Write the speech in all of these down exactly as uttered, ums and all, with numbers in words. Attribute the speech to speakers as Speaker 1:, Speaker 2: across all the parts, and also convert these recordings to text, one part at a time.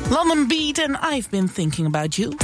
Speaker 1: London Beat en I've Been Thinking About You.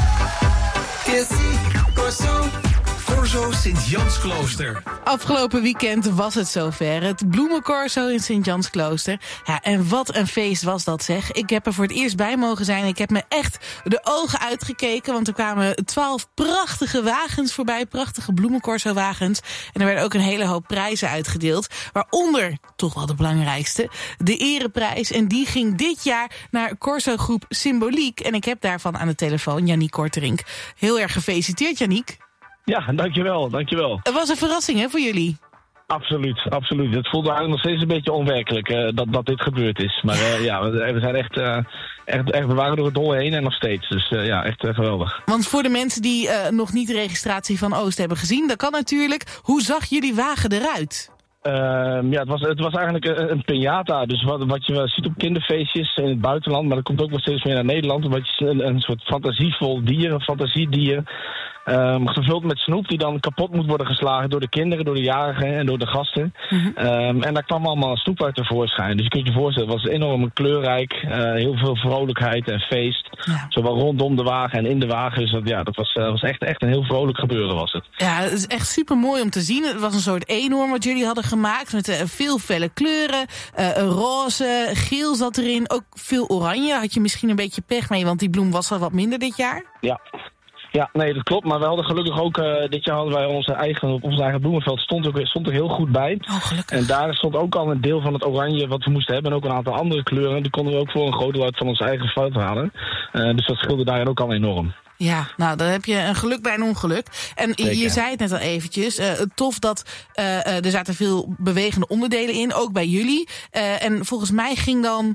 Speaker 2: Corso Sint-Jansklooster.
Speaker 1: Afgelopen weekend was het zover. Het bloemencorso in Sint-Jansklooster. Ja, en wat een feest was dat, zeg. Ik heb er voor het eerst bij mogen zijn. Ik heb me echt de ogen uitgekeken. Want er kwamen twaalf prachtige wagens voorbij. Prachtige bloemencorso-wagens. En er werden ook een hele hoop prijzen uitgedeeld. Waaronder, toch wel de belangrijkste, de ereprijs. En die ging dit jaar naar Corso-groep Symboliek. En ik heb daarvan aan de telefoon Yannick Korterink. Heel erg gefeliciteerd, Yannick.
Speaker 3: Ja, dankjewel, dankjewel.
Speaker 1: Het was een verrassing, hè, voor jullie?
Speaker 3: Absoluut, absoluut. Het voelde eigenlijk nog steeds een beetje onwerkelijk uh, dat, dat dit gebeurd is. Maar uh, ja, we, we zijn echt, uh, echt, echt, we waren door het dolle heen en nog steeds. Dus uh, ja, echt uh, geweldig.
Speaker 1: Want voor de mensen die uh, nog niet de registratie van Oost hebben gezien, dat kan natuurlijk. Hoe zag jullie wagen eruit?
Speaker 3: Uh, ja, het was, het was eigenlijk een, een piñata. Dus wat, wat je wel ziet op kinderfeestjes in het buitenland, maar dat komt ook wel steeds meer naar Nederland. Wat je, een, een soort fantasievol dier, een fantasiedier. Um, gevuld met snoep die dan kapot moet worden geslagen door de kinderen, door de jarigen en door de gasten. Mm-hmm. Um, en daar kwam allemaal snoep uit tevoorschijn. Dus je kunt je voorstellen, het was enorm kleurrijk. Uh, heel veel vrolijkheid en feest. Ja. Zowel rondom de wagen en in de wagen. Dus dat, ja, dat was, uh, was echt, echt een heel vrolijk gebeuren was het.
Speaker 1: Ja, het is echt super mooi om te zien. Het was een soort eenhoorn wat jullie hadden gemaakt. Met uh, veel felle kleuren. Uh, roze, geel zat erin. Ook veel oranje. Had je misschien een beetje pech mee, want die bloem was al wat minder dit jaar.
Speaker 3: Ja. Ja, nee, dat klopt. Maar we hadden gelukkig ook, uh, dit jaar hadden wij onze eigen, op ons eigen bloemenveld stond, ook, stond er heel goed bij.
Speaker 1: Oh, gelukkig.
Speaker 3: En daar stond ook al een deel van het oranje wat we moesten hebben. En ook een aantal andere kleuren. Die konden we ook voor een groot deel uit van ons eigen veld halen. Uh, dus dat scheelde daarin ook al enorm.
Speaker 1: Ja, nou, dan heb je een geluk bij een ongeluk. En Zeker. Je zei het net al eventjes, uh, tof dat uh, uh, er zaten veel bewegende onderdelen in, ook bij jullie. Uh, en volgens mij ging dan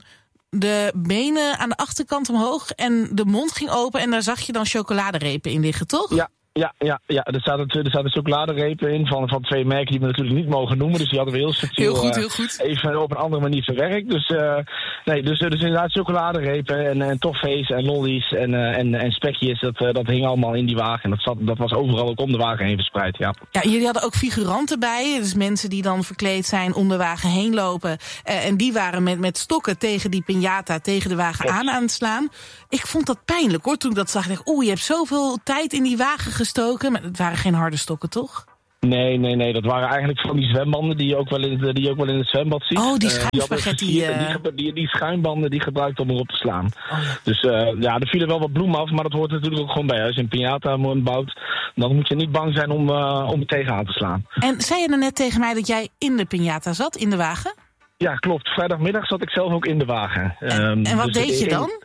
Speaker 1: de benen aan de achterkant omhoog en de mond ging open en daar zag je dan chocoladerepen in liggen, toch?
Speaker 3: Ja. Ja, ja, ja, er zaten, er zaten chocoladerepen in van, van twee merken die we natuurlijk niet mogen noemen. Dus die hadden we heel subtiel
Speaker 1: heel goed, heel goed.
Speaker 3: Uh, even op een andere manier verwerkt. Dus, uh, nee, dus, dus inderdaad chocoladerepen en, en toffees en lollies en, uh, en, en spekjes. Dat, uh, dat hing allemaal in die wagen. En dat, zat, dat was overal ook om de wagen heen verspreid, ja.
Speaker 1: Ja, jullie hadden ook figuranten bij. Dus mensen die dan verkleed zijn om de wagen heen lopen. Uh, en die waren met, met stokken tegen die piñata, tegen de wagen aan aan het slaan. Ik vond dat pijnlijk, hoor, toen ik dat zag. Ik dacht, oeh, je hebt zoveel tijd in die wagen gestoken. Maar het waren geen harde stokken, toch?
Speaker 3: Nee, nee, nee. Dat waren eigenlijk van die zwembanden die je ook wel in het, die je ook wel in het zwembad ziet.
Speaker 1: Oh, die schuimspaghetti. Uh,
Speaker 3: die, die, die, die schuimbanden die gebruikt om erop te slaan.
Speaker 1: Oh.
Speaker 3: Dus uh, ja, er vielen wel wat bloemen af, maar dat hoort natuurlijk ook gewoon bij. Als je een piñata bouwt, dan moet je niet bang zijn om, uh, om er tegenaan te slaan.
Speaker 1: En zei je nou net tegen mij dat jij in de piñata zat, in de wagen?
Speaker 3: Ja, klopt. Vrijdagmiddag zat ik zelf ook in de wagen.
Speaker 1: En, um, en wat dus deed je dan?
Speaker 3: In,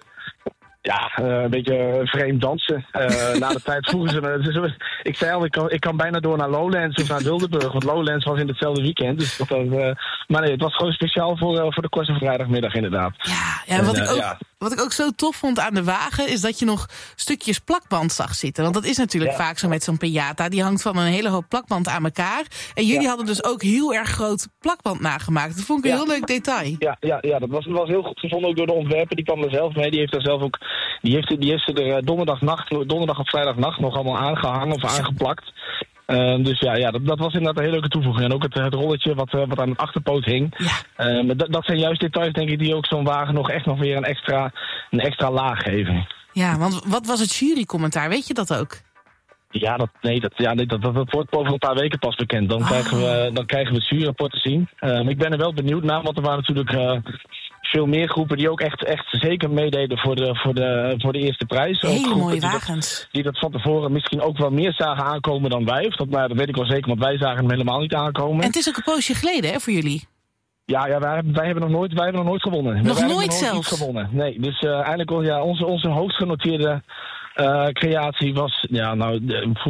Speaker 3: Ja, uh, een beetje vreemd dansen. Uh, na de tijd vroegen ze me. Ik zei al, ik kan, ik kan bijna door naar Lowlands of naar Wildeburg. Want Lowlands was in hetzelfde weekend. Dus dat, uh, maar nee, het was gewoon speciaal voor, uh, voor de Corso vrijdagmiddag inderdaad.
Speaker 1: Ja, ja, wat, en, uh, ik ook, ja. wat ik ook zo tof vond aan de wagen is dat je nog stukjes plakband zag zitten. Want dat is natuurlijk ja. vaak zo met zo'n piñata. Die hangt van een hele hoop plakband aan elkaar. En jullie ja. hadden dus ook heel erg groot plakband nagemaakt. Dat vond ik een ja. heel leuk detail.
Speaker 3: Ja, ja, ja dat, was, dat was heel goed gevonden ook door de ontwerper. Die kwam er zelf mee. Die heeft daar zelf ook. Die heeft, die heeft ze er donderdagnacht, donderdag of vrijdagnacht nog allemaal aangehangen of aangeplakt. Uh, dus ja, ja dat, dat was inderdaad een hele leuke toevoeging. En ook het, het rolletje wat, uh, wat aan het achterpoot hing. Ja. Uh, dat, dat zijn juist details, denk ik, die ook zo'n wagen nog echt nog weer een extra, een extra laag geven.
Speaker 1: Ja, want wat was het jurycommentaar? Weet je dat ook?
Speaker 3: Ja, dat, nee, dat, ja, dat, dat, dat wordt over een paar weken pas bekend. Dan, oh. krijgen, we, dan krijgen we het juryrapport te zien. Uh, ik ben er wel benieuwd naar, want er waren natuurlijk uh, veel meer groepen die ook echt, echt zeker meededen voor de, voor de, voor de eerste prijs.
Speaker 1: Hele
Speaker 3: ook
Speaker 1: mooie
Speaker 3: die
Speaker 1: wagens.
Speaker 3: Dat, die dat van tevoren misschien ook wel meer zagen aankomen dan wij. Of dat, nou, dat weet ik wel zeker, want wij zagen hem helemaal niet aankomen.
Speaker 1: En het is ook een poosje geleden, hè, voor jullie?
Speaker 3: Ja, ja wij, wij, hebben nog nooit, wij hebben nog nooit gewonnen.
Speaker 1: Nog
Speaker 3: wij
Speaker 1: nooit
Speaker 3: nog
Speaker 1: zelfs?
Speaker 3: Nooit gewonnen. Nee, dus uh, eigenlijk wel, ja, onze, onze hoogst genoteerde uh, creatie was, ja, nou,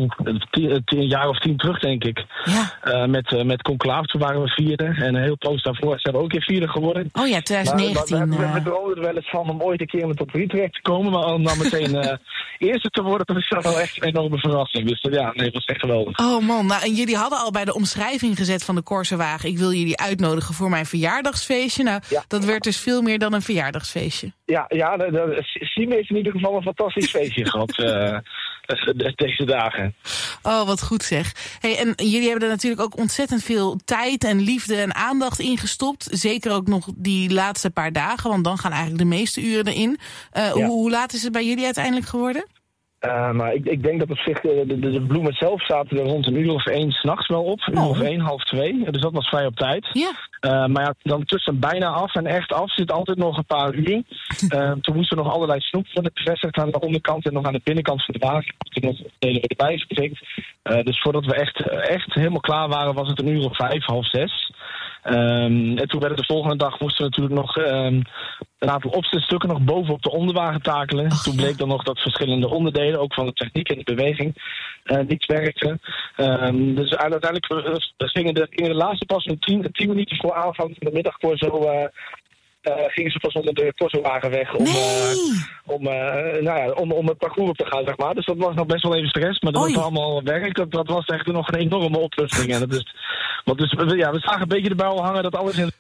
Speaker 3: een jaar of tien terug, denk ik.
Speaker 1: Ja.
Speaker 3: Uh, met, uh, met Conclave, toen waren we vierde. En een heel poos daarvoor zijn we ook een keer vierde geworden.
Speaker 1: Oh ja, twintig negentien.
Speaker 3: Maar, maar we, we, we droomden er wel eens van om ooit een keer in de top drie terecht te komen. Maar om dan meteen uh, eerste te worden, dat is dan wel echt een enorme verrassing. Dus uh, ja, nee, dat was echt geweldig.
Speaker 1: Oh man, nou, en jullie hadden al bij de omschrijving gezet van de Corso-wagen: ik wil jullie uitnodigen voor mijn verjaardagsfeestje. Nou, ja. Dat werd dus veel meer dan een verjaardagsfeestje.
Speaker 3: Ja, ja de, de, Siem heeft in ieder geval een fantastisch feestje gehad. Uh, uh, deze dagen.
Speaker 1: Oh, wat goed zeg. Hey, en jullie hebben er natuurlijk ook ontzettend veel tijd en liefde en aandacht in gestopt. Zeker ook nog die laatste paar dagen, want dan gaan eigenlijk de meeste uren erin. Uh, ja. hoe, hoe laat is het bij jullie uiteindelijk geworden?
Speaker 3: Uh, maar ik, ik denk dat op zich, de, de, de bloemen zelf zaten er rond een uur of één 's nachts wel op. Een uur of één, half twee. Dus dat was vrij op tijd.
Speaker 1: Ja.
Speaker 3: Uh, maar ja, dan tussen bijna af en echt af zit altijd nog een paar uur. Uh, toen moesten we nog allerlei snoep worden bevestigd aan de onderkant en nog aan de binnenkant van de wagen. Toen nog delen we erbij geprikt. Uh, dus voordat we echt, echt helemaal klaar waren, was het een uur of vijf, half zes. Um, en toen werd het de volgende dag, moesten we natuurlijk nog um, een aantal opzetstukken nog bovenop de onderwagen takelen. Oh, toen bleek dan nog dat verschillende onderdelen, ook van de techniek en de beweging, uh, niet werkten. Um, dus uiteindelijk uh, gingen, de, gingen de laatste pas om tien, tien minuten voor aanvang van de middag voor zo... Uh, Uh, gingen ze pas onder de Corso-wagen weg om,
Speaker 1: nee.
Speaker 3: uh, om, uh, nou ja, om, om het parcours op te gaan, zeg maar. Dus dat was nog best wel even stress, maar dat Oei. was allemaal werk. Dat, dat was echt nog een enorme opluchting. En dat is, want dus, ja, we zagen een beetje de bui al hangen dat alles in...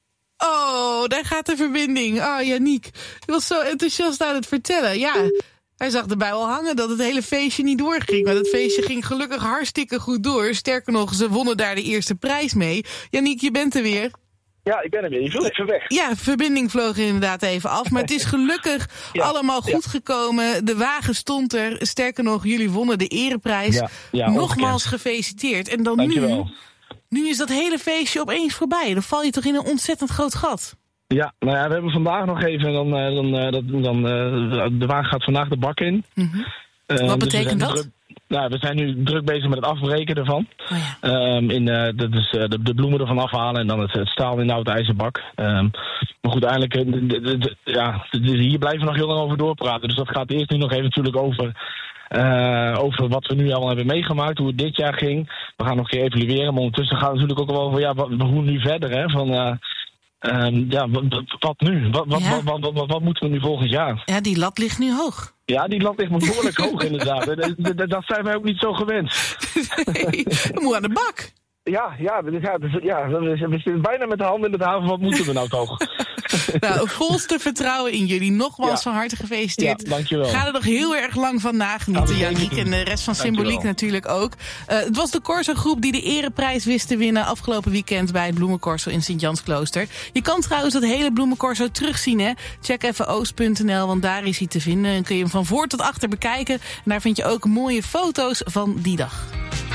Speaker 1: Oh, daar gaat de verbinding. Oh, Yannick. Je was zo enthousiast aan het vertellen. Ja, hij zag de bui al hangen dat het hele feestje niet doorging. Maar het feestje ging gelukkig hartstikke goed door. Sterker nog, ze wonnen daar de eerste prijs mee. Yannick, je bent er weer.
Speaker 3: Ja, ik ben er weer. Je viel even weg.
Speaker 1: Ja, verbinding vloog inderdaad even af. Maar het is gelukkig ja, allemaal goed ja. gekomen. De wagen stond er. Sterker nog, jullie wonnen de ereprijs. Ja, ja, Nogmaals gefeliciteerd. En dan
Speaker 3: Dankjewel.
Speaker 1: nu, nu is dat hele feestje opeens voorbij. Dan val je toch in een ontzettend groot gat.
Speaker 3: Ja, nou ja, we hebben vandaag nog even... Dan, dan, dan, dan, de wagen gaat vandaag de bak in.
Speaker 1: Mm-hmm. Uh, Wat betekent dus dat?
Speaker 3: Druk, nou, we zijn nu druk bezig met het afbreken ervan.
Speaker 1: Oh ja.
Speaker 3: um, in, uh, dat is, uh, de, de bloemen ervan afhalen en dan het, het staal in de oude ijzerbak. Um, maar goed, eigenlijk, de, de, de, de, ja, de, de, hier blijven we nog heel lang over doorpraten. Dus dat gaat eerst nu nog even natuurlijk over... Uh, over wat we nu allemaal hebben meegemaakt, hoe het dit jaar ging. We gaan nog een keer evalueren, maar ondertussen gaat het natuurlijk ook wel over... ja, wat, hoe nu verder, hè? Van... Uh, Um, ja, wat, wat nu? Wat, wat, ja. wat, wat, wat, wat moeten we nu volgend jaar?
Speaker 1: Ja, die lat ligt nu hoog.
Speaker 3: Ja, die lat ligt behoorlijk hoog inderdaad. Dat, dat, dat zijn wij ook niet zo gewend.
Speaker 1: Nee, we moeten aan de bak.
Speaker 3: Ja, ja, dus, ja, dus, ja, we zitten bijna met de handen in het haven. Wat moeten we nou toch?
Speaker 1: Nou, volste vertrouwen in jullie. Nogmaals ja. van harte gefeliciteerd.
Speaker 3: Ja, dankjewel.
Speaker 1: Ga er nog heel erg lang van nagenieten, ja, Yannick. En de rest van Symboliek natuurlijk ook. Uh, het was de Corso-groep die de ereprijs wist te winnen afgelopen weekend bij het Bloemencorso in Sint-Jansklooster. Je kan trouwens dat hele Bloemencorso terugzien, hè. Check even oost punt n l, want daar is hij te vinden. En kun je hem van voor tot achter bekijken. En daar vind je ook mooie foto's van die dag.